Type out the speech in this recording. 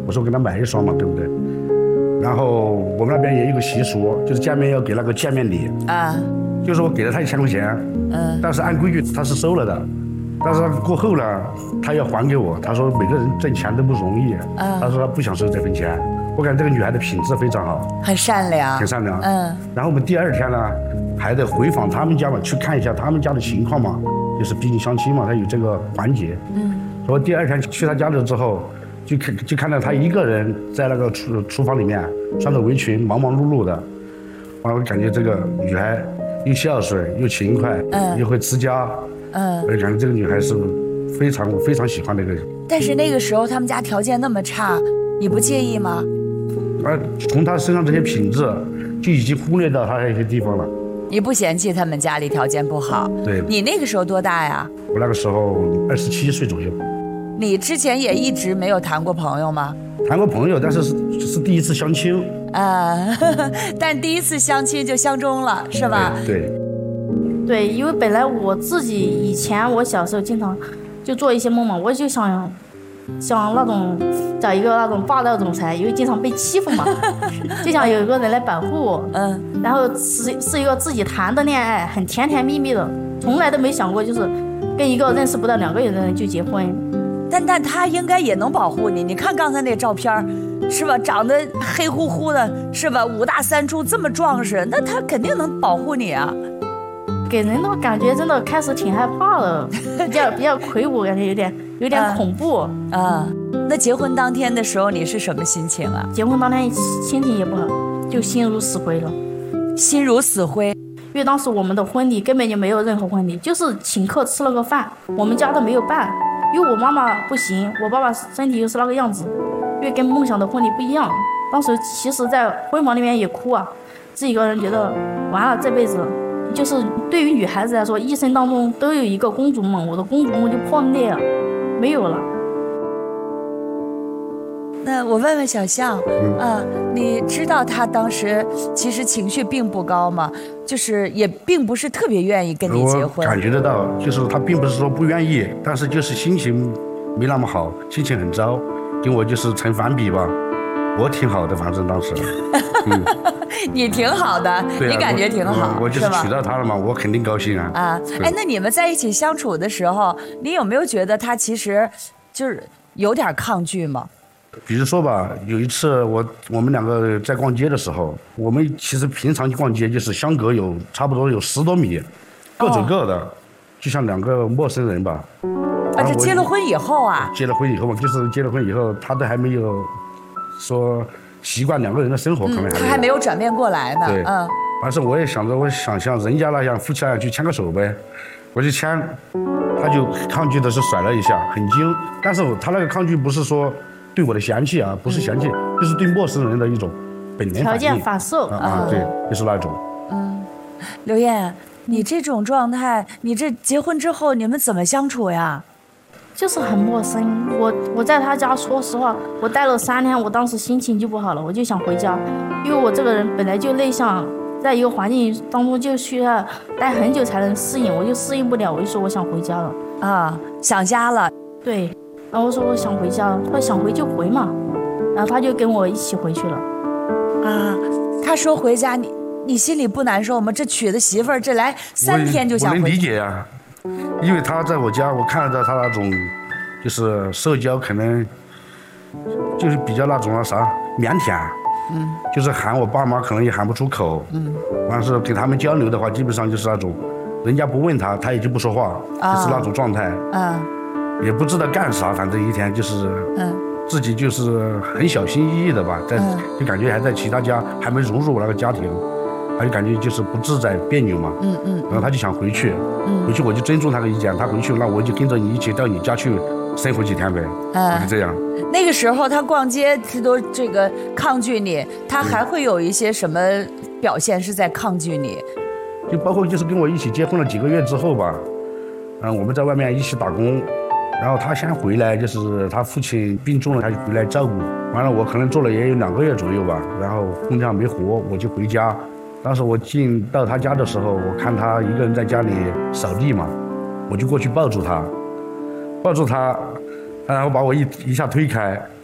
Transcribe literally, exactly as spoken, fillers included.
不是我给他买一双嘛，对不对？然后我们那边也有一个习俗，就是见面要给那个见面礼啊，就是我给了他一千块钱，嗯，但是按规矩他是收了的，但是过后呢，他要还给我，他说每个人挣钱都不容易，啊，他说他不想收这份钱。我感觉这个女孩的品质非常好， 很善良， 很善良，嗯。然后我们第二天呢，还得回访他们家嘛，去看一下他们家的情况嘛，就是毕竟相亲嘛，他有这个环节，嗯。所以第二天去他家了之后。就看就看到他一个人在那个厨厨房里面穿着围裙忙忙碌碌的，我感觉这个女孩又孝顺又勤快，嗯，又会持家，嗯，我感觉这个女孩是非常非常喜欢的一个人。 但是那个时候他们家条件那么差，你不介意吗？ 啊，从他身上这些品质就已经忽略到他的一些地方了。 你不嫌弃他们家里条件不好？ 对。 你那个时候多大呀？ 我那个时候二十七岁左右。 你之前也一直没有谈过朋友吗？ 谈过朋友，但是是是第一次相亲。 啊、呃，但第一次相亲就相中了，是吧？ 对。对， 对，因为本来我自己以前我小时候经常就做一些梦嘛，我就想想那种找一个那种霸道总裁，因为经常被欺负嘛，就想有一个人来保护我。嗯，然后是是一个自己谈的恋爱，很甜甜蜜蜜的，从来都没想过就是跟一个认识不到两个月的人就结婚。 但但他应该也能保护你，你看刚才那照片，是吧？长得黑乎乎的，是吧？五大三粗，这么壮实，那他肯定能保护你啊。 给人的感觉真的开始挺害怕的，比较比较魁梧，感觉有点有点恐怖啊、 呃呃。那结婚当天的时候你是什么心情啊？ 结婚当天心情也不好，就心如死灰了。 心如死灰， 因为当时我们的婚礼根本就没有任何婚礼，就是请客吃了个饭，我们家都没有办。因为我妈妈不行，我爸爸身体又是那个样子，因为跟梦想的婚礼不一样。当时其实在婚房里面也哭啊，自己一个人觉得完了，这辈子就是对于女孩子来说，一生当中都有一个公主梦，我的公主梦就破裂了，没有了。 那我问问小象，嗯、啊，你知道他当时其实情绪并不高吗？就是也并不是特别愿意跟你结婚。 我感觉得到，就是他并不是说不愿意，但是就是心情没那么好，心情很糟，跟我就是成反比吧。我挺好的，反正当时，嗯， 你挺好的，对啊、你感觉挺好， 我, 我就是娶到他了嘛，我肯定高兴啊。 啊，哎，那你们在一起相处的时候，你有没有觉得他其实就是有点抗拒吗？ 比如说吧，有一次我我们两个在逛街的时候，我们其实平常逛街就是相隔有差不多有十多米，各走各的，哦、就像两个陌生人吧。 啊，这结了婚以后啊？ 结了婚以后嘛，就是结了婚以后，他都还没有说习惯两个人的生活，可能还、嗯、 他还没有转变过来呢。 对，嗯。但是我也想着，我想像人家那样夫妻那样去牵个手呗，我就牵，他就抗拒的是甩了一下，很惊。但是他那个抗拒不是说对我的嫌弃啊，不是嫌弃，嗯、就是对陌生人的一种本能条件反射啊、啊，对，就是那种。 嗯，刘燕，你这种状态，你这结婚之后你们怎么相处呀？ 就是很陌生，我我在他家，说实话，我待了三天，我当时心情就不好了，我就想回家，因为我这个人本来就内向，在一个环境当中就需要待很久才能适应，我就适应不了，我就说我想回家了啊，想家了。 对，然后我说我想回家了，他说想回就回嘛，然后他就跟我一起回去了。 啊，他说回家，你你心里不难受吗？这娶的媳妇儿，这来三天就想回家。 我能理解啊。因为他在我家，我看得到他那种，就是社交可能，就是比较那种啥腼腆，嗯，就是喊我爸妈可能也喊不出口，嗯，完是跟他们交流的话，基本上就是那种，人家不问他，他也就不说话，啊、就是那种状态，啊，也不知道干啥，反正一天就是，嗯，自己就是很小心翼翼的吧，在、嗯、就感觉还在其他家还没融入我那个家庭。他就感觉就是不自在别扭嘛，嗯嗯，然后他就想回去，嗯，回去我就尊重他的意见，他回去那我就跟着你一起到你家去生活几天呗，啊，就这样。 那个时候他逛街他都这个抗拒你，他还会有一些什么表现是在抗拒你？ 就包括就是跟我一起结婚了几个月之后吧，嗯，我们在外面一起打工，然后他先回来，就是他父亲病重了，他就回来照顾，完了我可能做了也有两个月左右吧，然后空调没活，我就回家。当时我进到他家的时候，我看他一个人在家里扫地嘛，我就过去抱住他，抱住他，然后把我一一下推开，